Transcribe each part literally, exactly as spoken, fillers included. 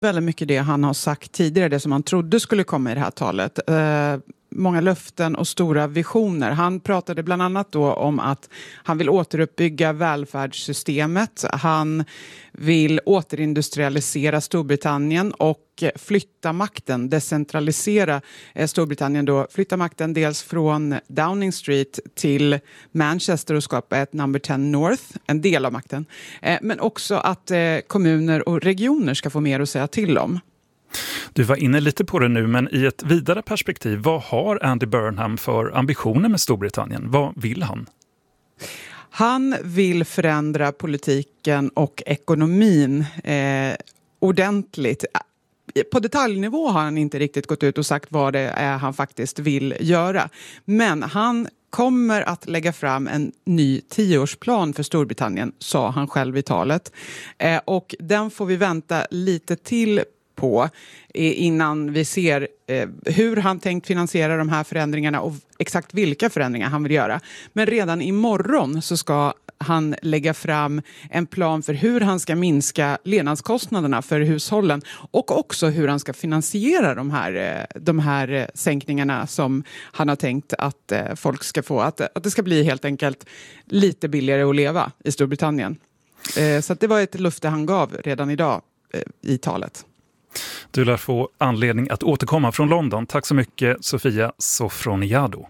väldigt mycket det han har sagt tidigare, det som han trodde skulle komma i det här talet. Eh, många löften och stora visioner. Han pratade bland annat då om att han vill återuppbygga välfärdssystemet. Han vill återindustrialisera Storbritannien och flytta makten, decentralisera Storbritannien då, flytta makten dels från Downing Street till Manchester och skapa ett number tio North, en del av makten. Men också att kommuner och regioner ska få mer att säga till om. Du var inne lite på det nu, men i ett vidare perspektiv, vad har Andy Burnham för ambitioner med Storbritannien? Vad vill han? Han vill förändra politiken och ekonomin eh, ordentligt. På detaljnivå har han inte riktigt gått ut och sagt vad det är han faktiskt vill göra. Men han kommer att lägga fram en ny tioårsplan för Storbritannien, sa han själv i talet. Eh, och den får vi vänta lite till på innan vi ser eh, hur han tänkt finansiera de här förändringarna och exakt vilka förändringar han vill göra. Men redan imorgon så ska han lägga fram en plan för hur han ska minska levnadskostnaderna för hushållen och också hur han ska finansiera de här, de här sänkningarna som han har tänkt att folk ska få. Att, att det ska bli helt enkelt lite billigare att leva i Storbritannien. Eh, så att det var ett löfte han gav redan idag eh, i talet. Du lär få anledning att återkomma från London. Tack så mycket, Sofia Sofroniado.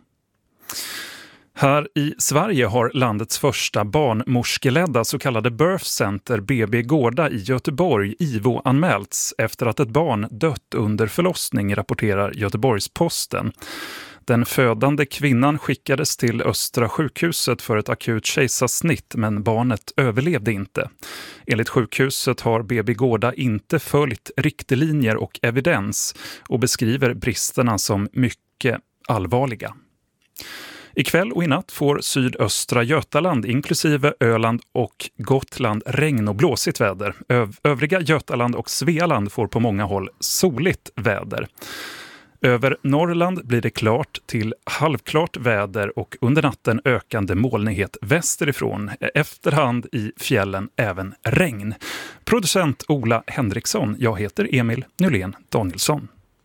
Här i Sverige har landets första barnmorskeledda så kallade Birth Center B B Gårda i Göteborg I V O anmälts efter att ett barn dött under förlossning, rapporterar Göteborgs-Posten. Den födande kvinnan skickades till Östra sjukhuset för ett akut kejsarsnitt, men barnet överlevde inte. Enligt sjukhuset har B B Gårda inte följt riktlinjer och evidens och beskriver bristerna som mycket allvarliga. Ikväll och i natt får sydöstra Götaland inklusive Öland och Gotland regn och blåsigt väder. Öv- övriga Götaland och Svealand får på många håll soligt väder. Över Norrland blir det klart till halvklart väder och under natten ökande molnighet västerifrån. Efterhand i fjällen även regn. Producent Ola Henriksson, jag heter Emil Nylén Danielsson.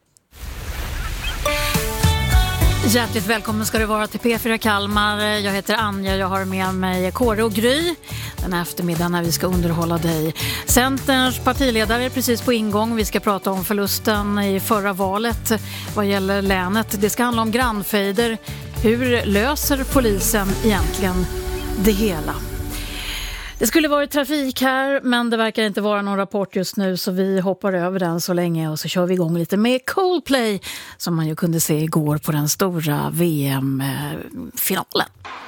Hjärtligt välkommen ska du vara till P fyra Kalmar. Jag heter Anja, jag har med mig Kåre och Gry den här eftermiddagen när vi ska underhålla dig. Centerns partiledare är precis på ingång. Vi ska prata om förlusten i förra valet vad gäller länet. Det ska handla om grannfejder. Hur löser polisen egentligen det hela? Det skulle vara trafik här, men det verkar inte vara någon rapport just nu, så vi hoppar över den så länge och så kör vi igång lite med Coldplay som man ju kunde se igår på den stora V M-finalen.